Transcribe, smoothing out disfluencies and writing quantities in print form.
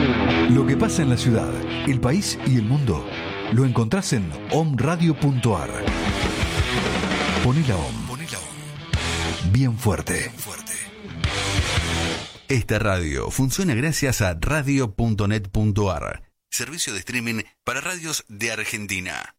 Lo que pasa en la ciudad, el país y el mundo lo encontrás en omradio.ar. Poné la OM. Bien fuerte. Esta radio funciona gracias a radio.net.ar, servicio de streaming para radios de Argentina.